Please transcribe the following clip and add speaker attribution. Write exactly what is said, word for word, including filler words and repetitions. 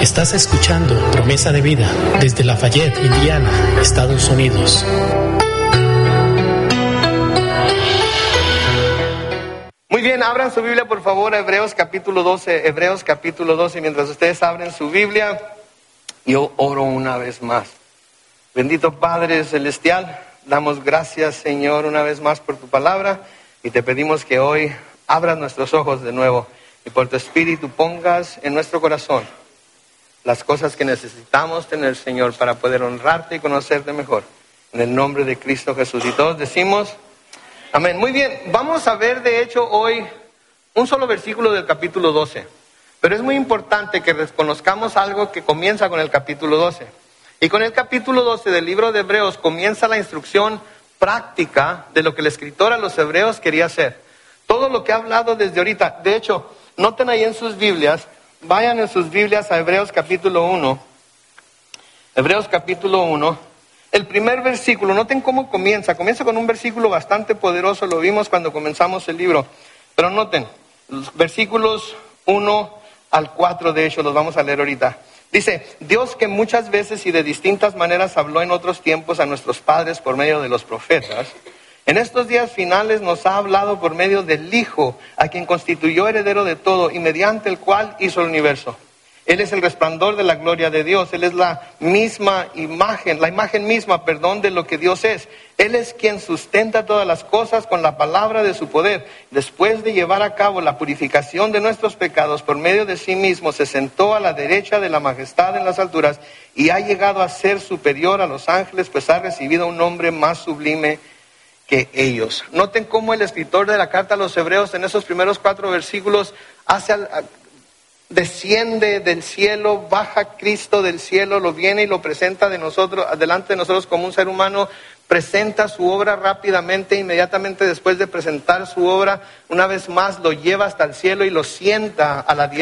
Speaker 1: Estás escuchando Promesa de Vida desde Lafayette, Indiana, Estados Unidos.
Speaker 2: Muy bien, abran su Biblia por favor a Hebreos capítulo doce, Hebreos capítulo doce. Mientras ustedes abren su Biblia, yo oro una vez más. Bendito Padre Celestial, damos gracias Señor una vez más por tu palabra y te pedimos que hoy abras nuestros ojos de nuevo y por tu Espíritu pongas en nuestro corazón las cosas que necesitamos tener, Señor, para poder honrarte y conocerte mejor. En el nombre de Cristo Jesús. Y todos decimos, amén. Muy bien, vamos a ver de hecho hoy un solo versículo del capítulo doce. Pero es muy importante que reconozcamos algo que comienza con el capítulo doce. Y con el capítulo doce del libro de Hebreos comienza la instrucción práctica de lo que el escritor a los hebreos quería hacer. Todo lo que ha hablado desde ahorita. De hecho, noten ahí en sus Biblias, vayan en sus Biblias a Hebreos capítulo uno. Hebreos capítulo uno. El primer versículo, noten cómo comienza. Comienza con un versículo bastante poderoso, lo vimos cuando comenzamos el libro. Pero noten, los versículos uno al cuatro, de hecho, los vamos a leer ahorita. Dice, Dios que muchas veces y de distintas maneras habló en otros tiempos a nuestros padres por medio de los profetas, en estos días finales nos ha hablado por medio del Hijo, a quien constituyó heredero de todo y mediante el cual hizo el universo. Él es el resplandor de la gloria de Dios. Él es la misma imagen, la imagen misma, perdón, de lo que Dios es. Él es quien sustenta todas las cosas con la palabra de su poder. Después de llevar a cabo la purificación de nuestros pecados por medio de sí mismo, se sentó a la derecha de la majestad en las alturas y ha llegado a ser superior a los ángeles, pues ha recibido un nombre más sublime que ellos. Noten cómo el escritor de la carta a los hebreos en esos primeros cuatro versículos hace al, desciende del cielo, baja Cristo del cielo, lo viene y lo presenta de nosotros, delante de nosotros como un ser humano, presenta su obra rápidamente, inmediatamente después de presentar su obra, una vez más lo lleva hasta el cielo y lo sienta a la diestra